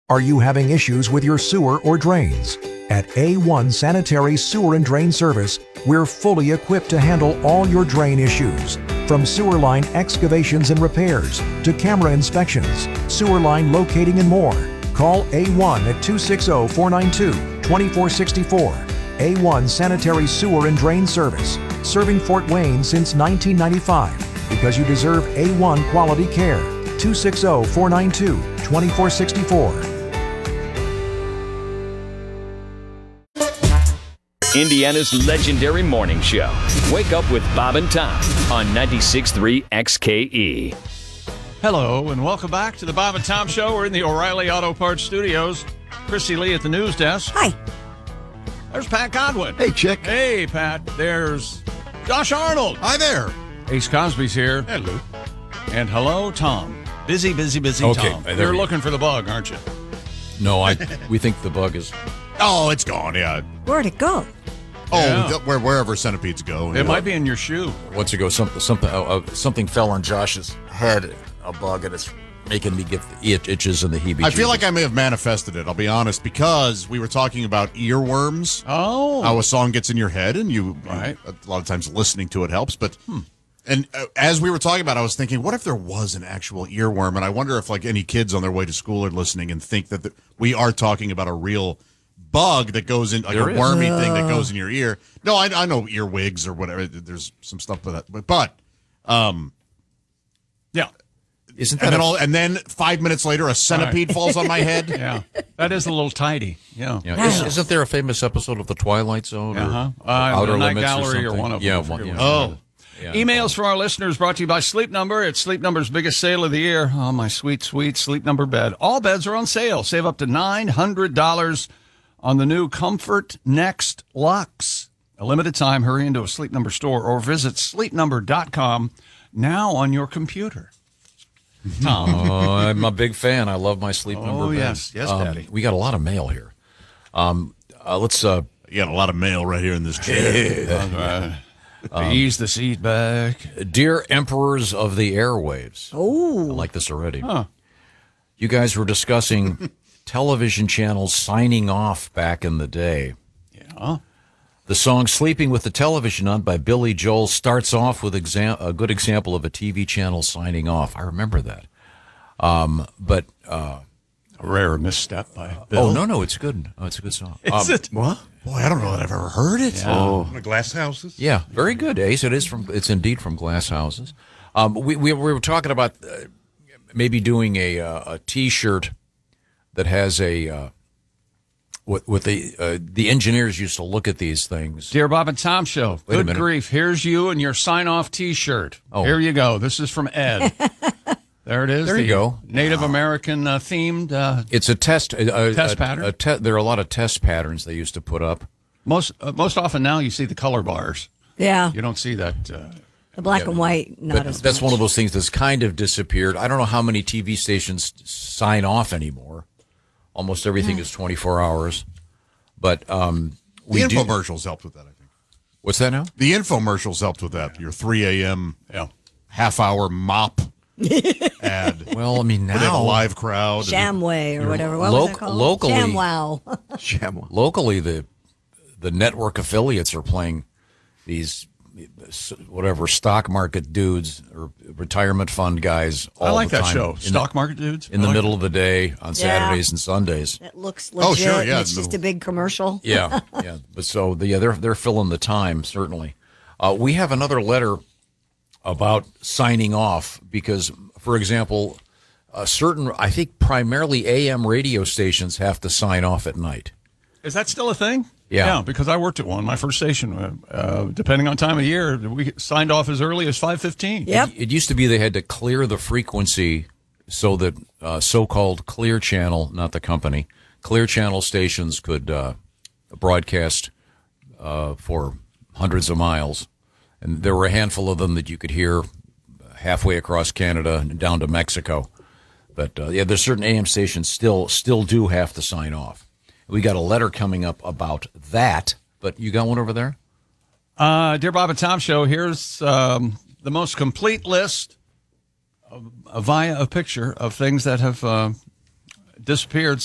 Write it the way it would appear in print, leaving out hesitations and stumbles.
Are you having issues with your sewer or drains? At A1 Sanitary Sewer and Drain Service, we're fully equipped to handle all your drain issues. From sewer line excavations and repairs to camera inspections, sewer line locating and more. Call A1 at 260-492-2464. A1 Sanitary Sewer and Drain Service, serving Fort Wayne since 1995 because you deserve A1 quality care. 260-492-2464. Indiana's legendary morning show. Wake up with Bob and Tom on 96.3 XKE. Hello, and welcome back to the Bob and Tom Show. We're in the O'Reilly Auto Parts Studios. Christy Lee at the news desk. Hi. There's Pat Godwin. Hey, Chick. Hey, Pat. There's Josh Arnold. Hi there. Ace Cosby's here. Hello. And hello, Tom. Busy Okay, Tom. there You're we go. looking for the bug, aren't you? No, we think the bug is. Oh, it's gone, yeah. Where'd it go? Oh, Yeah. wherever centipedes go. It might be in your shoe. Once ago, something fell on Josh's head, a bug, and it's making me get the itches and the heebie-jeebies. I feel like I may have manifested it, I'll be honest, because we were talking about earworms. Oh. How a song gets in your head, and Right. a lot of times listening to it helps, but... And as we were talking about, I was thinking, what if there was an actual earworm? And I wonder if, like, any kids on their way to school are listening and think that we are talking about a real bug that goes in, like There a is. wormy thing that goes in your ear. No, I know earwigs or whatever. There's some stuff with that, but Yeah. Isn't that and then 5 minutes later, a centipede falls on my head. Yeah. That is a little tidy. Yeah. Isn't there a famous episode of The Twilight Zone? Uh-huh. Or Outer the Night Limits Gallery or something? one of them. Yeah, I forget what Oh, yeah. Emails from our listeners brought to you by Sleep Number. It's Sleep Number's biggest sale of the year. Oh, my sweet, sweet Sleep Number bed. All beds are on sale. Save up to $900 on the new Comfort Next Luxe. A limited time, hurry into a Sleep Number store or visit sleepnumber.com now on your computer. Tom. Oh, I'm a big fan. I love my Sleep Number bed. Yes, Daddy. We got a lot of mail here. Let's. you got a lot of mail right here in this chair. Ease the seat back. Dear Emperors of the Airwaves. Oh. I like this already. Huh. You guys were discussing television channels signing off back in the day. Yeah. The song Sleeping with the Television On by Billy Joel starts off with a good example of a TV channel signing off. I remember that. But A rare misstep by Bill. no, it's good. Oh, it's a good song. Is it? What? Boy, I don't know that I've ever heard it. Oh, The glass houses? yeah, very good, Ace. It's indeed from Glass Houses. We were talking about maybe doing a T-shirt that has a what the engineers used to look at these things. Dear Bob and Tom Show, Wait a good minute. grief. Here's you and your sign-off T-shirt. Oh. Here you go. This is from Ed. There it is. There you the go. Native American themed. It's a test. Test pattern? There are a lot of test patterns they used to put up. Most often now you see the color bars. Yeah. You don't see that. The black and white, not But as that's much. one of those things that's kind of disappeared. I don't know how many TV stations sign off anymore. Almost everything is 24 hours. But The infomercials helped with that, I think. What's that now? The infomercials helped with that. Your 3 a.m. Yeah. half-hour mop ad. Well, I mean, Where they have a now live crowd. Shamway or whatever. What was it called? locally- ShamWow. locally, the network affiliates are playing these whatever stock market dudes or retirement fund guys all I like the that time show. Stock market dudes. in the middle of the day on Saturdays and Sundays. It looks legit. Oh, sure, yeah. and it's just a big commercial. Yeah, yeah. But so they're filling the time certainly. We have another letter about signing off because, for example, certain I think primarily AM radio stations have to sign off at night. Is that still a thing? Yeah. because I worked at one. My first station, depending on time of year, we signed off as early as 5:15. Yep. It used to be they had to clear the frequency so that so-called clear channel, not the company, clear channel stations could broadcast for hundreds of miles. And there were a handful of them that you could hear halfway across Canada and down to Mexico. But, there's certain AM stations still do have to sign off. We got a letter coming up about that, but you got one over there? Dear Bob and Tom Show, here's the most complete list via a picture of things that have disappeared